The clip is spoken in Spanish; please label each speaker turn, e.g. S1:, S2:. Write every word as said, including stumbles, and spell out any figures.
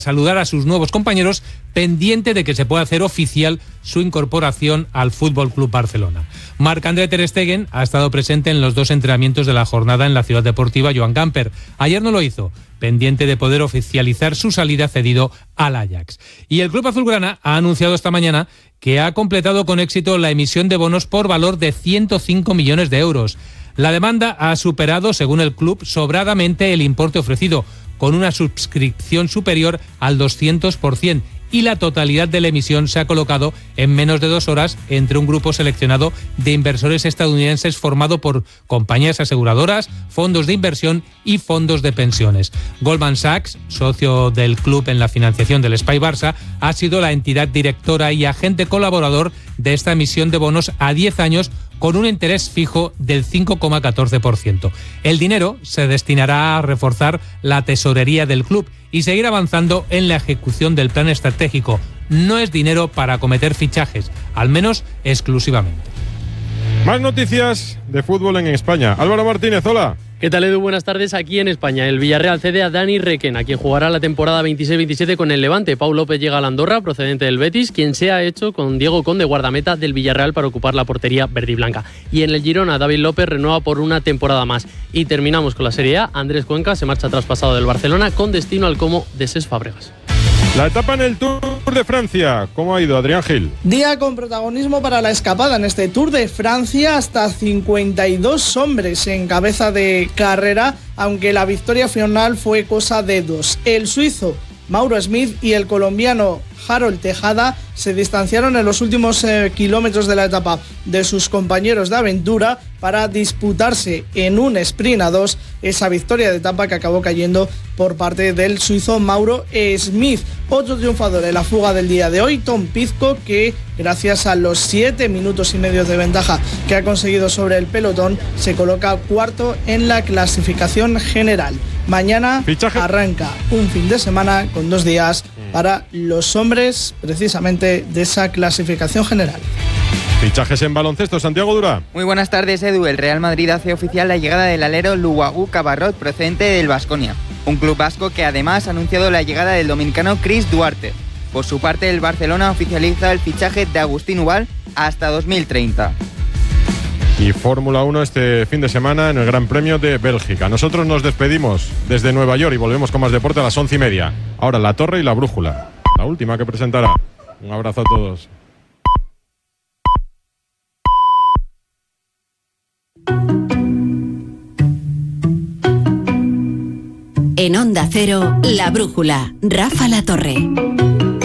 S1: saludar a sus nuevos compañeros, pendiente de que se pueda hacer oficial su incorporación al F C Barcelona. Marc-André ter Stegen ha estado presente en los dos entrenamientos de la jornada en la ciudad deportiva Joan Gamper. Ayer no lo hizo, pendiente de poder oficializar su salida cedido al Ajax. Y el club azulgrana ha anunciado esta mañana que ha completado con éxito la emisión de bonos por valor de ciento cinco millones de euros. La demanda ha superado, según el club, sobradamente el importe ofrecido, con una suscripción superior al doscientos por ciento, y la totalidad de la emisión se ha colocado en menos de dos horas entre un grupo seleccionado de inversores estadounidenses formado por compañías aseguradoras, fondos de inversión y fondos de pensiones. Goldman Sachs, socio del club en la financiación del Espai Barça, ha sido la entidad directora y agente colaborador de esta emisión de bonos a diez años con un interés fijo del cinco coma catorce por ciento. El dinero se destinará a reforzar la tesorería del club y seguir avanzando en la ejecución del plan estratégico. No es dinero para acometer fichajes, al menos exclusivamente.
S2: Más noticias de fútbol en España. Álvaro Martínez, hola.
S3: ¿Qué tal, Edu? Buenas tardes. Aquí en España, el Villarreal cede a Dani Requena, quien jugará la temporada veintiséis veintisiete con el Levante. Pau López llega a la Andorra, procedente del Betis, quien se ha hecho con Diego Conde, guardameta del Villarreal, para ocupar la portería verde y blanca. Y en el Girona, David López renueva por una temporada más. Y terminamos con la Serie A. Andrés Cuenca se marcha traspasado del Barcelona con destino al Como de Cesc Fàbregas.
S2: La etapa en el Tour de Francia. ¿Cómo ha ido, Adrián Gil?
S4: Día con protagonismo para la escapada en este Tour de Francia. Hasta cincuenta y dos hombres en cabeza de carrera, aunque la victoria final fue cosa de dos. El suizo Mauro Smith y el colombiano Harold Tejada se distanciaron en los últimos eh, kilómetros de la etapa de sus compañeros de aventura para disputarse en un sprint a dos esa victoria de etapa que acabó cayendo por parte del suizo Mauro Smith. Otro triunfador en la fuga del día de hoy, Tom Pizco, que gracias a los siete minutos y medio de ventaja que ha conseguido sobre el pelotón, se coloca cuarto en la clasificación general. Mañana ¿Fichaje? Arranca un fin de semana con dos días para los hombres precisamente de esa clasificación general.
S2: Fichajes en baloncesto, Santiago Dura.
S5: Muy buenas tardes, Edu. El Real Madrid hace oficial la llegada del alero Luagu Cabarrot, procedente del Baskonia, un club vasco que además ha anunciado la llegada del dominicano Chris Duarte. Por su parte, el Barcelona oficializa el fichaje de Agustín Ubal hasta dos mil treinta.
S2: Y Fórmula uno este fin de semana en el Gran Premio de Bélgica. Nosotros nos despedimos desde Nueva York y volvemos con más deporte a las once y media. Ahora La Torre y La Brújula, la última que presentará. Un abrazo a todos.
S6: En Onda Cero, La Brújula, Rafa La Torre.